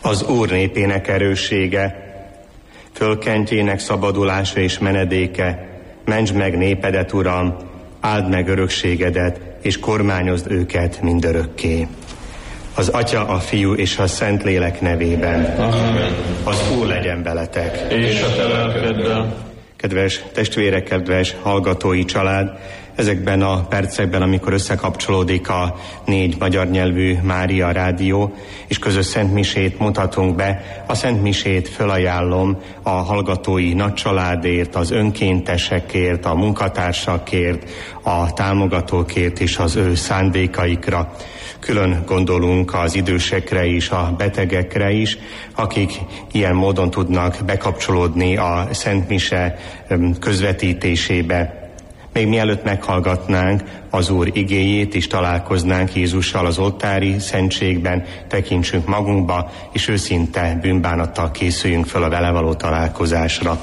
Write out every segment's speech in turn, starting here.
Az Úr népének erőssége, fölkentjének szabadulása és menedéke, mentsd meg népedet, Uram, áld meg örökségedet, és kormányozd őket mindörökké. Az Atya, a Fiú és a Szentlélek nevében. Amen. Az Úr legyen veletek. És a te lelkeddel. Kedves testvérek, kedves hallgatói család, ezekben a percekben, amikor összekapcsolódik a 4 magyar nyelvű Mária Rádió, és közös szentmisét mutatunk be, a szentmisét fölajánlom a hallgatói nagycsaládért, az önkéntesekért, a munkatársakért, a támogatókért és az ő szándékaikra. Külön gondolunk az idősekre is, a betegekre is, akik ilyen módon tudnak bekapcsolódni a szentmise közvetítésébe. Még mielőtt meghallgatnánk az Úr igéjét és találkoznánk Jézussal az oltári szentségben, tekintsünk magunkba, és őszinte bűnbánattal készüljünk föl a vele való találkozásra.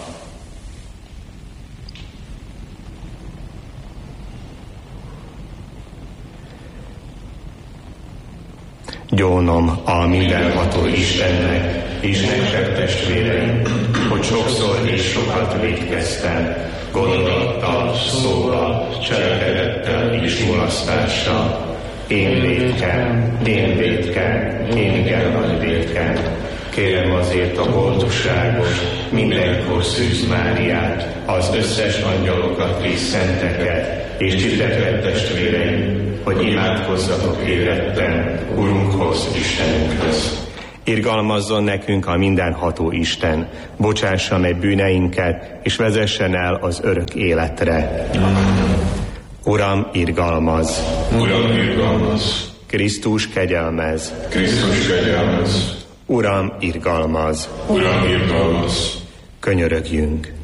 Gyónom a mindenható Istennek, és nektek testvéreim, hogy sokszor és sokat vétkeztem, gondolattal, szóval, cselekedettel és mulasztással. Én vétkem, én igen nagy vétkem. Kérem azért a boldogságos, mindenkor Szűz Máriát, az összes angyalokat és szenteket, és titeket testvéreim, hogy imádkozzatok éretten Urunkhoz, Istenünkhöz. Irgalmazzon nekünk a mindenható Isten, bocsássa meg bűneinket, és vezessen el az örök életre. Amen. Uram, irgalmazz! Uram, irgalmazz! Krisztus, kegyelmezz! Krisztus, kegyelmezz! Uram, irgalmazz! Uram, irgalmazz! Könyörögjünk!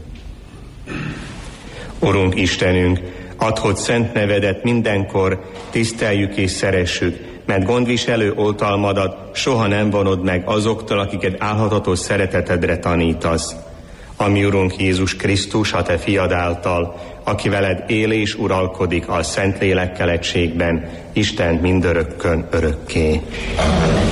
Urunk Istenünk, add, hogy szent nevedet mindenkor tiszteljük és szeressük, mert gondviselő oltalmadat soha nem vonod meg azoktól, akiket álhatatos szeretetedre tanítasz. Ami Urunk Jézus Krisztus, a te fiad által, aki veled él és uralkodik a Szentlélekkel egységben, Isten mindörökkön örökké. Amen.